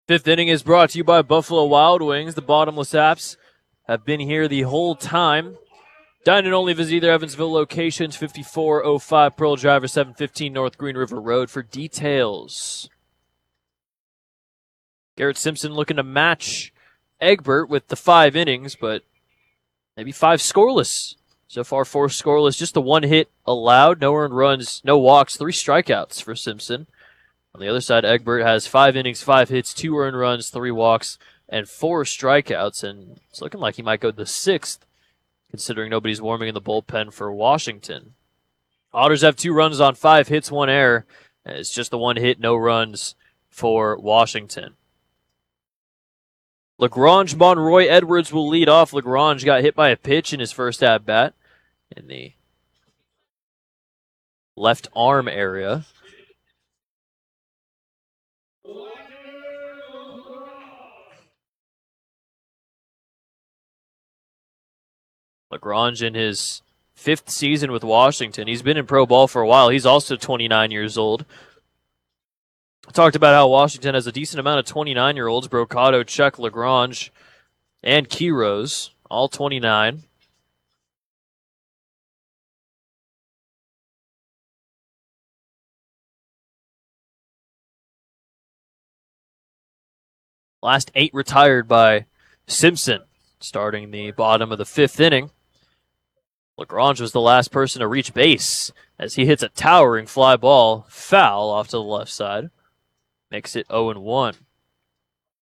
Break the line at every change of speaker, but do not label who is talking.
Fifth inning is brought to you by Buffalo Wild Wings. The bottomless apps have been here the whole time. Dine and only visit either Evansville locations, 5405 Pearl Drive or 715 North Green River Road for details. Garrett Simpson looking to match Egbert with the 5 innings, but maybe 5 scoreless. So far, 4 scoreless, just the 1 hit allowed, no earned runs, no walks, 3 strikeouts for Simpson. On the other side, Egbert has 5 innings, 5 hits, 2 earned runs, 3 walks, and 4 strikeouts, and it's looking like he might go the 6th, considering nobody's warming in the bullpen for Washington. Otters have 2 runs on 5 hits, 1 error. It's just the 1 hit, no runs for Washington. Lagrange Monroy Edwards will lead off. Lagrange got hit by a pitch in his first at-bat in the left arm area. Lagrange in his 5th season with Washington. He's been in pro ball for a while. He's also 29 years old. Talked about how Washington has a decent amount of 29-year-olds. Brocado, Chuck, Lagrange, and Quiros, all 29. Last 8 retired by Simpson, starting the bottom of the 5th inning. Lagrange was the last person to reach base as he hits a towering fly ball foul off to the left side. Makes it 0-1.